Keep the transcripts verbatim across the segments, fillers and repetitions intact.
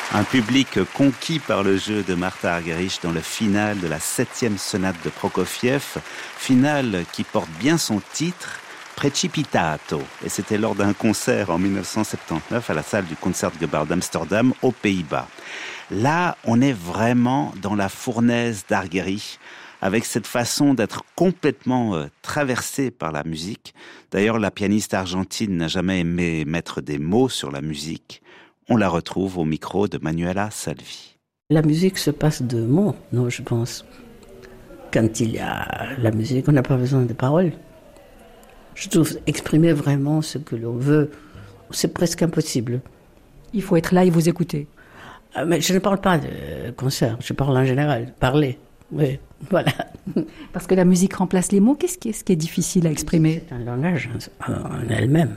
Un public conquis par le jeu de Martha Argerich dans le final de la septième sonate de Prokofiev, finale qui porte bien son titre, Precipitato. Et c'était lors d'un concert en dix-neuf cent soixante-dix-neuf à la salle du Concertgebouw d'Amsterdam, aux Pays-Bas. Là, on est vraiment dans la fournaise d'Argerich, avec cette façon d'être complètement euh, traversée par la musique. D'ailleurs, la pianiste argentine n'a jamais aimé mettre des mots sur la musique. On la retrouve au micro de Manuela Salvi. La musique se passe de mots, non, je pense. Quand il y a la musique, on n'a pas besoin de paroles. Je trouve exprimer vraiment ce que l'on veut, c'est presque impossible. Il faut être là et vous écouter. Ah, mais je ne parle pas de concert, je parle en général, parler. Oui, voilà. Parce que la musique remplace les mots, qu'est-ce qui est, ce qui est difficile à exprimer ? C'est un langage en elle-même.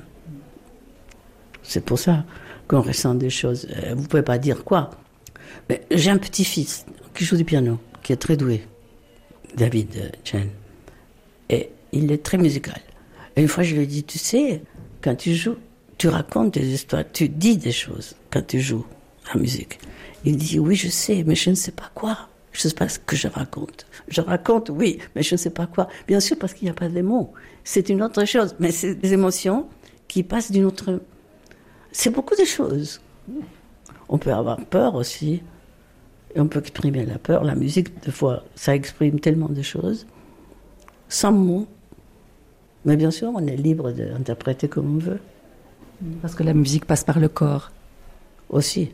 C'est pour ça qu'on ressent des choses. Vous ne pouvez pas dire quoi. Mais j'ai un petit-fils qui joue du piano, qui est très doué, David Chen. Et il est très musical. Et une fois, je lui ai dit, tu sais, quand tu joues, tu racontes des histoires, tu dis des choses quand tu joues la musique. Il dit, oui, je sais, mais je ne sais pas quoi. Je ne sais pas ce que je raconte. Je raconte, oui, mais je ne sais pas quoi. Bien sûr, parce qu'il n'y a pas de mots. C'est une autre chose. Mais c'est des émotions qui passent d'une autre... C'est beaucoup de choses. On peut avoir peur aussi. Et on peut exprimer la peur. La musique, des fois, ça exprime tellement de choses. Sans mots. Mais bien sûr, on est libre d'interpréter comme on veut. Parce que la musique passe par le corps. Aussi.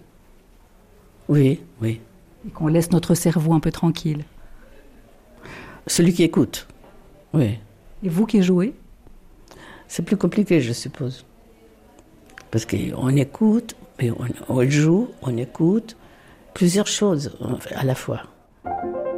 Oui, oui. Et qu'on laisse notre cerveau un peu tranquille. Celui qui écoute, oui. Et vous qui jouez ? C'est plus compliqué, je suppose. Parce qu'on écoute, et on, on joue, on écoute plusieurs choses à la fois.